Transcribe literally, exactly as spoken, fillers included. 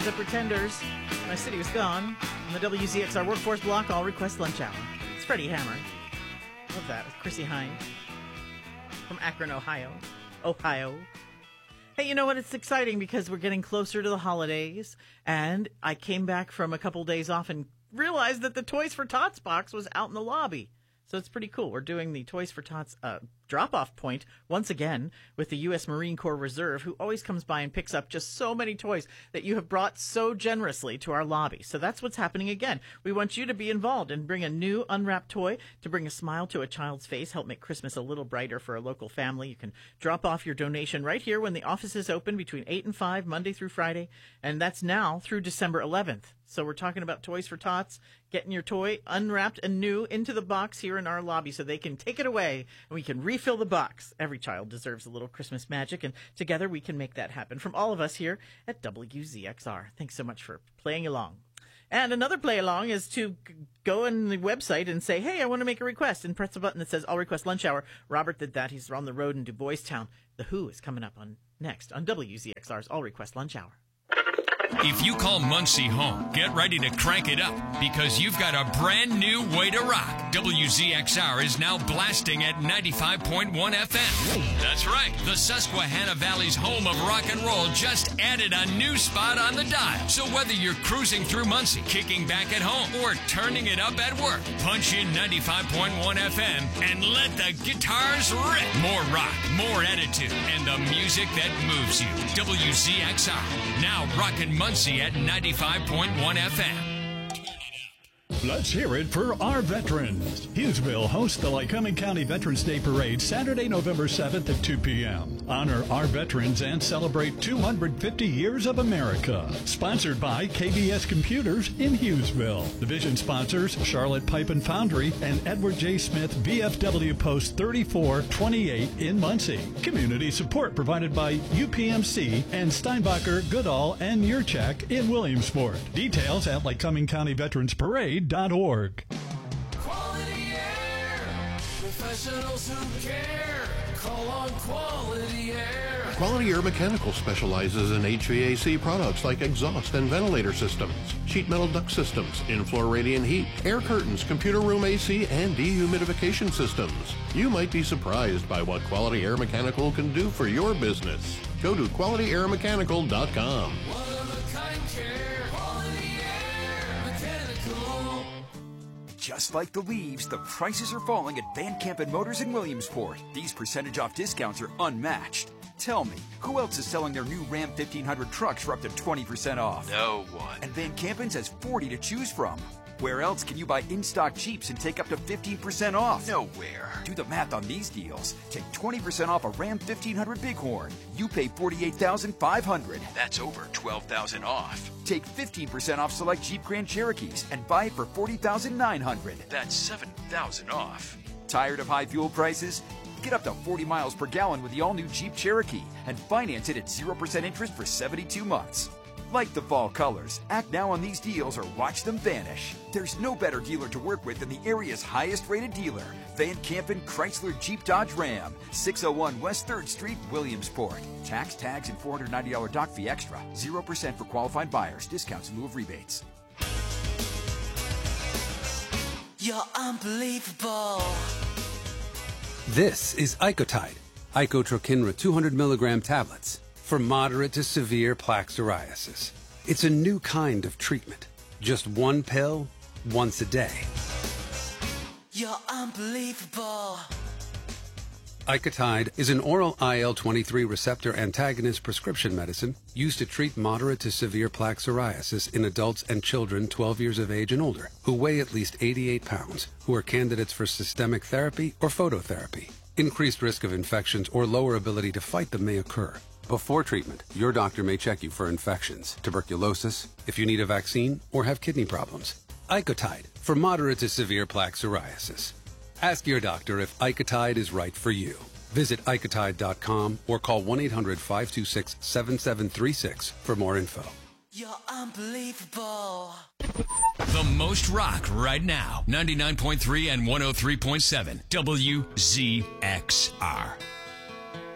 the Pretenders. My City Was Gone. On the W Z X R Workforce Block, All Request Lunch Hour. It's Freddie Hammer. Love that. With Chrissy Hine. From Akron, Ohio. Ohio. Hey, you know what? It's exciting because we're getting closer to the holidays. And I came back from a couple days off and realized that the Toys for Tots box was out in the lobby. So it's pretty cool. We're doing the Toys for Tots uh, drop-off point once again with the U S Marine Corps Reserve, who always comes by and picks up just so many toys that you have brought so generously to our lobby. So that's what's happening again. We want you to be involved and bring a new unwrapped toy to bring a smile to a child's face, help make Christmas a little brighter for a local family. You can drop off your donation right here when the office is open between eight and five, Monday through Friday, and that's now through December eleventh. So we're talking about Toys for Tots, getting your toy unwrapped and new into the box here in our lobby so they can take it away and we can refill the box. Every child deserves a little Christmas magic, and together we can make that happen from all of us here at W Z X R. Thanks so much for playing along. And another play along is to go on the website and say, hey, I want to make a request, and press the button that says I'll request lunch hour. Robert did that. He's on the road in Du Bois Town. The Who is coming up on next on W Z X R's I'll Request Lunch Hour. If you call Muncie home, get ready to crank it up because you've got a brand new way to rock. W Z X R is now blasting at ninety-five point one F M. That's right. The Susquehanna Valley's home of rock and roll just added a new spot on the dial. So whether you're cruising through Muncie, kicking back at home, or turning it up at work, punch in ninety-five point one F M and let the guitars rip. More rock, more attitude, and the music that moves you. W Z X R, now rockin' Muncie at ninety-five point one F M. Let's hear it for our veterans. Hughesville hosts the Lycoming County Veterans Day Parade Saturday, November seventh at two p.m. Honor our veterans and celebrate two hundred fifty years of America. Sponsored by K B S Computers in Hughesville. Division sponsors Charlotte Pipe and Foundry and Edward J. Smith V F W Post thirty-four twenty-eight in Muncie. Community support provided by U P M C and Steinbacher, Goodall, and Yurchak in Williamsport. Details at Lycoming County Veterans Parade. Dot org. Quality Air, professionals who care. Call on Quality Air. Quality Air Mechanical specializes in H V A C products like exhaust and ventilator systems, sheet metal duct systems, in-floor radiant heat, air curtains, computer room A C, and dehumidification systems. You might be surprised by what Quality Air Mechanical can do for your business. Go to quality air mechanical dot com. One of a kind care. Quality Air Mechanical. Just like the leaves, the prices are falling at Van Campen Motors in Williamsport. These percentage off discounts are unmatched. Tell me, who else is selling their new Ram fifteen hundred trucks for up to twenty percent off? No one. And Van Campen's has forty to choose from. Where else can you buy in-stock Jeeps and take up to fifteen percent off? Nowhere. Do the math on these deals. Take twenty percent off a Ram fifteen hundred Bighorn. You pay forty-eight thousand five hundred dollars. That's over twelve thousand dollars off. Take fifteen percent off select Jeep Grand Cherokees and buy it for forty thousand nine hundred dollars. That's seven thousand dollars off. Tired of high fuel prices? Get up to forty miles per gallon with the all-new Jeep Cherokee and finance it at zero percent interest for seventy-two months. Like the fall colors, act now on these deals or watch them vanish. There's no better dealer to work with than the area's highest-rated dealer, Van Campen Chrysler Jeep Dodge Ram, six oh one West third Street, Williamsport. Tax, tags, and four hundred ninety dollars dock fee extra. zero percent for qualified buyers. Discounts in lieu of rebates. You're unbelievable. This is Icotide, Icotrokinra two hundred milligram tablets for moderate to severe plaque psoriasis. It's a new kind of treatment. Just one pill, once a day. You're unbelievable. Icotide is an oral I L twenty-three receptor antagonist prescription medicine used to treat moderate to severe plaque psoriasis in adults and children twelve years of age and older who weigh at least eighty-eight pounds, who are candidates for systemic therapy or phototherapy. Increased risk of infections or lower ability to fight them may occur. Before treatment, your doctor may check you for infections, tuberculosis, if you need a vaccine, or have kidney problems. Icotide for moderate to severe plaque psoriasis. Ask your doctor if Icotide is right for you. Visit icotide dot com or call one eight hundred five two six seven seven three six for more info. You're unbelievable. The most rock right now. ninety-nine point three and one oh three point seven W Z X R.